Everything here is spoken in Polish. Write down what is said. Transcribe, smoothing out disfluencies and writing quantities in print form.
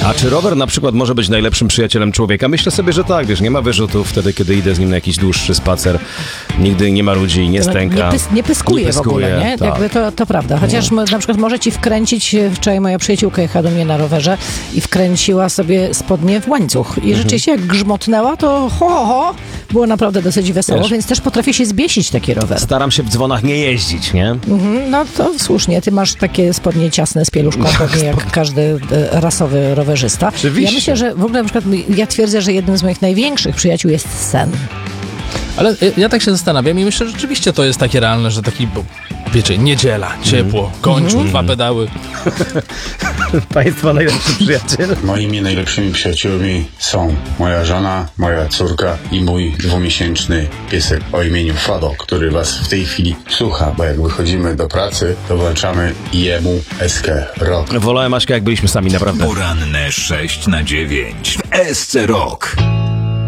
A czy rower na przykład może być najlepszym przyjacielem człowieka? Myślę sobie, że tak, wiesz, nie ma wyrzutów wtedy, kiedy idę z nim na jakiś dłuższy spacer. Nigdy nie marudzi, nie stęka. Nie pyskuje w ogóle, nie? Tak. Jakby to prawda. Chociaż na przykład może ci wkręcić, wczoraj moja przyjaciółka jechała do mnie na rowerze i wkręciła sobie spodnie w łańcuch. I rzeczywiście jak grzmotnęła, to ho, było naprawdę dosyć wesoło, Wiesz, więc też potrafię się zbiesić taki rower. Staram się w dzwonach nie jeździć, nie? No to słusznie, ty masz takie spodnie ciasne z pieluszką, pewnie jak każdy rasowy rowerzysta. Oczywiście. Ja myślę, że w ogóle na przykład ja twierdzę, że jednym z moich największych przyjaciół jest sen. Ale ja tak się zastanawiam i myślę, że rzeczywiście to jest takie realne, że taki, wiecie, niedziela, ciepło, kończą 2 pedały. Państwa najlepszy przyjaciel. Moimi najlepszymi przyjaciółmi są moja żona, moja córka i mój 2-miesięczny piesek o imieniu Fado, który was w tej chwili słucha, bo jak wychodzimy do pracy, to włączamy jemu eskę rock. Wolałem Aśka, jak byliśmy sami, naprawdę. Poranne 6 na 9 w SC Rock.